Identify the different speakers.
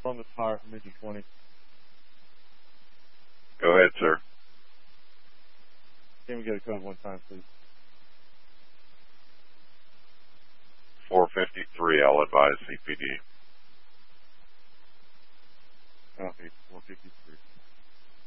Speaker 1: Columbus Fire from Engine 20.
Speaker 2: Go ahead, sir.
Speaker 1: Can we get a code one time, please?
Speaker 2: 453, I'll advise CPD.
Speaker 1: Copy, 453.